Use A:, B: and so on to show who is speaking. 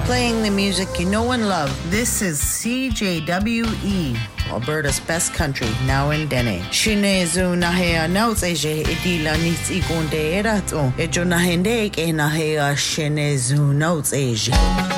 A: Playing the music you know and love. This is CJWE, Alberta's best country, now in Dene. Shinezu nahea nautseje edila nitsi gonde erato. Ejo nahende ke nahea shinezu nautseje.